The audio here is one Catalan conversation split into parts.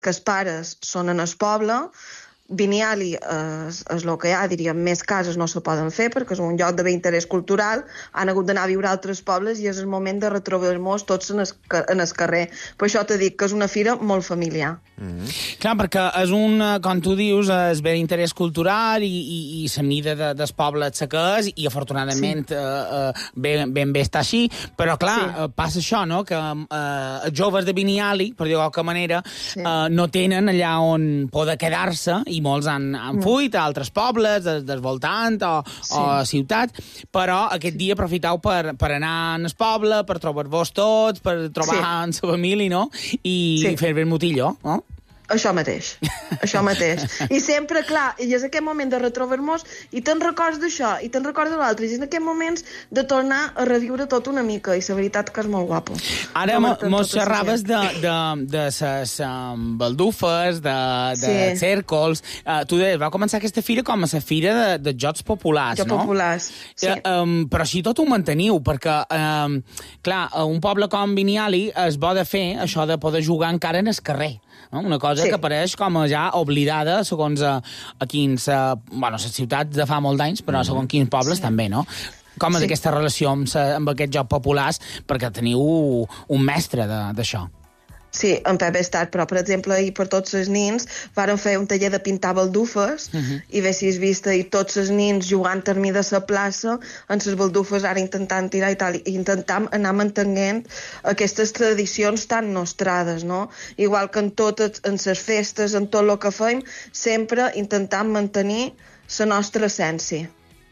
que els pares són en el poble. Vinyali és el que hi ha, diríem, més cases no se poden fer perquè és un lloc d'interès cultural, han hagut d'anar a viure a altres pobles i és el moment de retrobar-nos tots en el carrer. Per això t'he dit que és una fira molt familiar. Clar, perquè és com tu dius, és bé d'interès cultural i la mida del poble és que és, i afortunadament ben bé està així, però clar, passa això, no?, que els joves de Vinyali, per dir-ho de qualque manera, no tenen allà on poder quedar-se, i molts han fuit a altres pobles del voltant o a ciutat, però aquest dia aprofiteu per anar al poble, per trobar-vos tots, per trobar en la família, no?, i fer-vos motilló, no? Això mateix, això mateix. I sempre, clar, i és aquest moment de retrobar-nos i te'n records d'això, i te'n records de l'altre, i és en aquests moments de tornar a reviure tot una mica, i la veritat que és molt guapo. Ara mos xerraves de les baldufes, de cèrcols. Tu deies, va començar aquesta fira com a la fira de jocs populars, no? Jocs populars, sí. Però així tot ho manteniu, perquè, clar, un poble com Vinyali es bo de fer això de poder jugar encara en el carrer. Una cosa que apareix com ja oblidada segons a quins... Bueno, les ciutats de fa molts anys, però segons quins pobles també, no? Com és aquesta relació amb aquests jocs populars, perquè teniu un mestre d'això. Sí, en Pep Estat, però, per exemple, ahir per tots els nins varen fer un taller de pintar baldufes i bé si has vist ahir tots els nins jugant a mi de la plaça en les baldufes ara intentant tirar i tal, i intentam anar mantenint aquestes tradicions tan nostrades, no? Igual que en totes, en les festes, en tot el que fem, sempre intentam mantenir la nostra essència.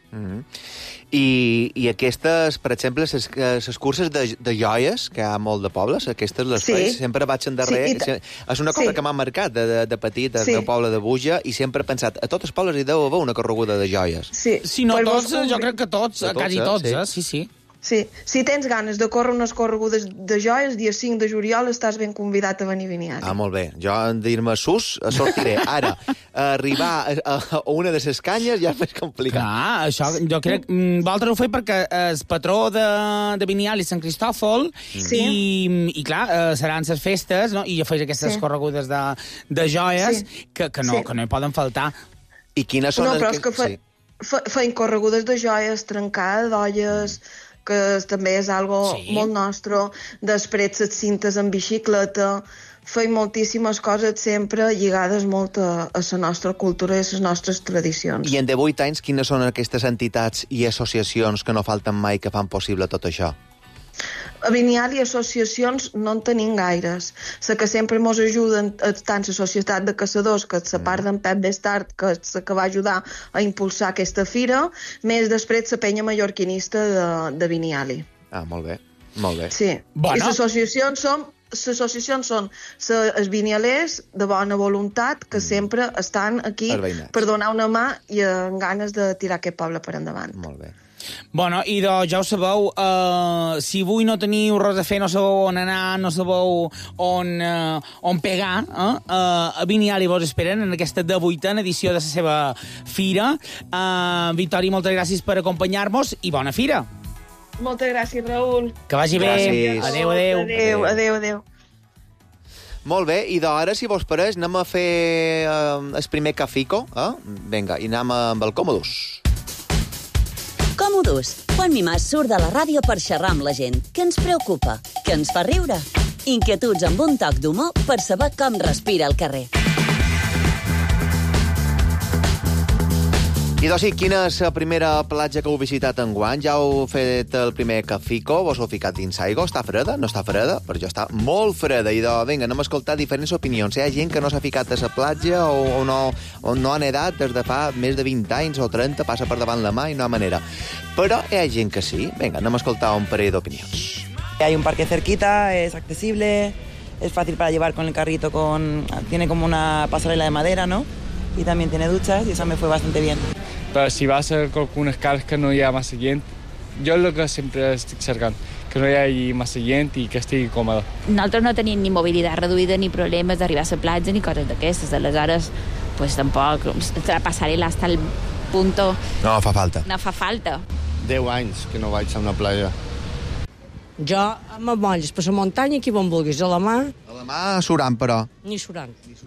I aquestes, per exemple, les curses de joies, que hi ha molt de pobles, aquestes les feis, sempre vaig endarrer. És una cosa que m'ha marcat de petit, del poble de Buja, i sempre he pensat, a tots els pobles hi deu haver una correguda de joies. Si no tots, jo crec que tots, quasi tots, sí. Sí, si tens ganes de córrer unes corregudes de joies, dia 5 de juliol estàs ben convidat a venir a Vinyali. Molt bé. Jo, en dir-me sus, sortiré. Ara, arribar a una de les canyes ja és més complicat. Clar, això, jo crec... Vosaltres ho feu perquè el patró de Vinyali és Sant Cristòfol i clar, seran les festes, no? I ja feis aquestes corregudes de joies que no hi poden faltar. I quines són... No, però és que feien corregudes de joies, trencades d'olles, que també és algo molt nostre, després les cintes en bicicleta, feim moltíssimes coses sempre lligades molt a la nostra cultura i a les nostres tradicions. I en 18 anys, quines són aquestes entitats i associacions que no falten mai que fan possible tot això? A Vinyali associacions no en tenim gaires. La que sempre ens ajuden tant la Societat de Caçadors, que és la part d'en Pep Bestart, que és la que va ajudar a impulsar aquesta fira, més després la penya mallorquinista de Vinyali. Molt bé, molt bé. Sí, i les associacions són els vinyalers de bona voluntat que sempre estan aquí per donar una mà i amb ganes de tirar aquest poble per endavant. Molt bé. Bueno, i ja ho sabeu, si avui no teniu res a fer, no sabeu on anar, no sabeu on pegar, a Vinyali vos esperen en aquesta 18a edició de la seva fira. Victòria, moltes gràcies per acompanyar-nos i bona fira. Moltes gràcies, Raül. Que vagi bé. Adéu. Molt bé, i d'ara, si vos pareix, anem a fer el primer cafico. Vinga, i anem amb el Còmodus. Còmodus, Juan Mimàs surt de la ràdio per xerrar amb la gent. Què ens preocupa? Què ens fa riure? Inquietuds amb un toc d'humor per saber com respira el carrer. I doncs sí, quina és la primera platja que heu visitat enguany? Ja heu fet el primer cafico, vos heu ficat dins aigua, està freda? No està freda? Per jo està molt freda. I doncs, vinga, anem a escoltar diferents opinions. Hi ha gent que no s'ha ficat a la platja o no ha nedat des de fa més de 20 anys o 30, passa per davant la mà i no ha manera. Però hi ha gent que sí. Vinga, anem a escoltar un parell d'opinions. Hay un parque cerquita, es accesible, es fácil para llevar con el carrito, tiene como una pasarela de madera, ¿no? Y también tiene duchas y eso me fue bastante bien. Però si vas a algunes cares que no hi ha massa gent, jo el que sempre estic cercant, que no hi hagi massa gent i que estigui còmode. Nosaltres no tenim ni mobilitat reduïda ni problemes d'arribar a la platja ni coses d'aquestes, aleshores pues tampoc la passarel·la hasta el punto... No fa falta. No fa falta. 10 anys que no vaig a una platja. Jo amb molles per la muntanya, aquí on vulguis, a la mà... A la mà surant, però. Ni surant.